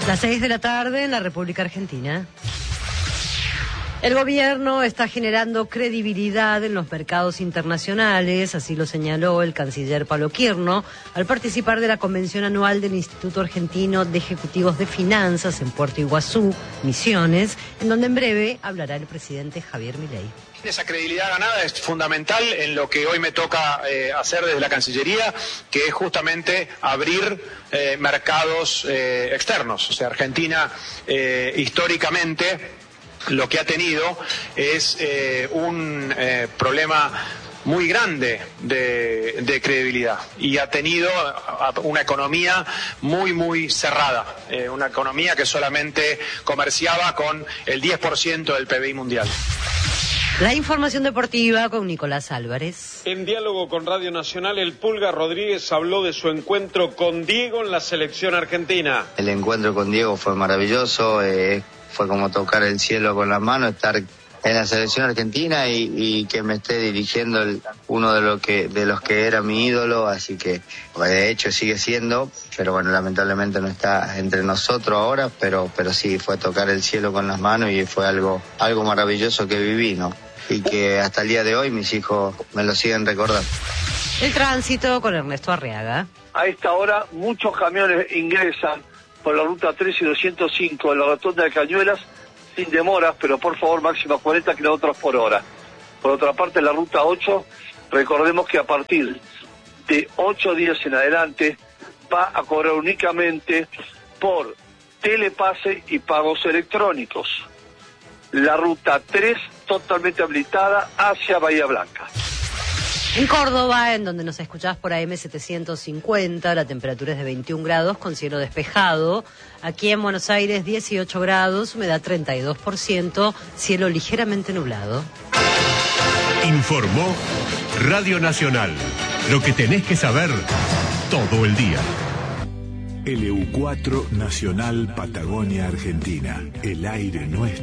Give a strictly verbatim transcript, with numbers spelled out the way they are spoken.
Las seis de la tarde en la República Argentina. El gobierno está generando credibilidad en los mercados internacionales, así lo señaló el canciller Pablo Quirno al participar de la convención anual del Instituto Argentino de Ejecutivos de Finanzas en Puerto Iguazú, Misiones, en donde en breve hablará el presidente Javier Milei. Esa credibilidad ganada es fundamental en lo que hoy me toca eh, hacer desde la Cancillería, que es justamente abrir eh, mercados eh, externos. O sea, Argentina eh, históricamente lo que ha tenido es eh, un eh, problema muy grande de, de credibilidad y ha tenido una economía muy, muy cerrada, eh, una economía que solamente comerciaba con el diez por ciento del P B I mundial. La información deportiva con Nicolás Álvarez. En diálogo con Radio Nacional, el Pulga Rodríguez habló de su encuentro con Diego en la selección argentina. El encuentro con Diego fue maravilloso, eh, fue como tocar el cielo con la mano, estar en la selección argentina y, y que me esté dirigiendo el, uno de, lo que, de los que era mi ídolo, así que de hecho sigue siendo, pero bueno, lamentablemente no está entre nosotros ahora, pero, pero sí fue tocar el cielo con las manos y fue algo, algo maravilloso que viví, ¿no? Y que hasta el día de hoy mis hijos me lo siguen recordando. El tránsito con Ernesto Arriaga. A esta hora muchos camiones ingresan por la ruta tres y doscientos cinco en la rotonda de Cañuelas sin demoras, pero por favor máxima cuarenta kilómetros por hora. Por otra parte, la ruta ocho, recordemos que a partir de ocho días en adelante va a cobrar únicamente por telepase y pagos electrónicos. La ruta tres totalmente habilitada hacia Bahía Blanca. En Córdoba, en donde nos escuchás por A M setecientos cincuenta, la temperatura es de veintiún grados con cielo despejado. Aquí en Buenos Aires, dieciocho grados, humedad treinta y dos por ciento, cielo ligeramente nublado. Informó Radio Nacional. Lo que tenés que saber todo el día. L U cuatro Nacional Patagonia Argentina. El aire nuestro.